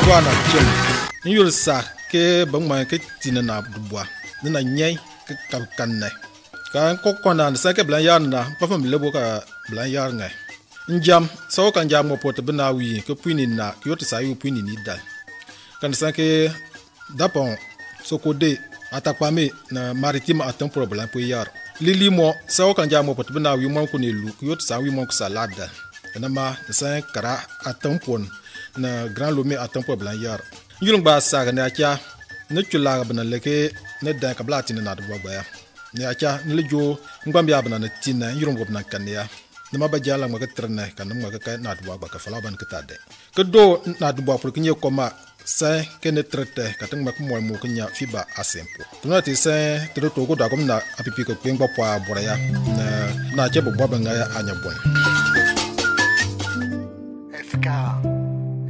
Wana Jim. You'll sa ke bangma ke tinana dubois. Nina nyai ke kapkanne. Kan kokona sa ke blanyan na pa fam lebo ka blanyan ngai. Njam so kan jam mo pot bena wi ke puini na kyoto sa yu puini ni dal. Kan sa ke dapon sokode atakpame na maritime atam problem po yar. Lili mo so kan jam mo pot bena wi mo ko ne lu kyoto sa wi mo ko salada. Na ma sa kara atam pon na grand lomé atam problem yar. Yulung ba sa ga na kya ne chula bana leke ne da ka blati na do baya. Ne kya ne lejo ngbambia bana na tina yulung go bana kan ya. Nama ba jala ma ka trna kan ma ka na do ba ka fala ban ka tade ke do na do ba pour kinye koma sa ke ne trete ka tang ma ko mo knya fiba asempo tuna ti sa to go da kom na apipi ko pengba pa boraya na che bo ba nga ya anya bon FK